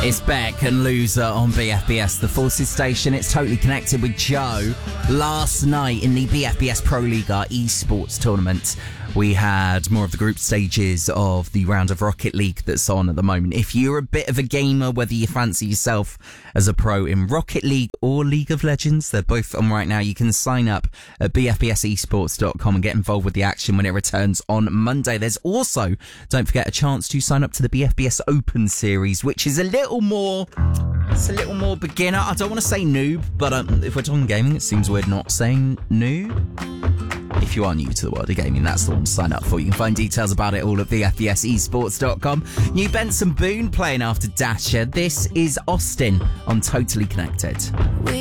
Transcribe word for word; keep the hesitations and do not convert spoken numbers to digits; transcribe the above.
It's Beck and Loser on B F B S, the Forces station. It's totally connected with Joe. Last night in the B F B S Pro Liga esports tournament, we had more of the group stages of the round of Rocket League that's on at the moment. If you're a bit of a gamer, whether you fancy yourself as a pro in Rocket League or League of Legends, they're both on right now. You can sign up at b f b s esports dot com and get involved with the action when it returns on Monday. There's also, don't forget, a chance to sign up to the B F B S Open Series, which is a little more... It's a little more beginner. I don't want to say noob, but um, if we're talking gaming, it seems weird not saying noob. If you are new to the world of gaming, that's the one to sign up for. You can find details about it all at b f b s esports dot com. New Benson Boone playing after Dasher. This is Austin on Totally Connected. We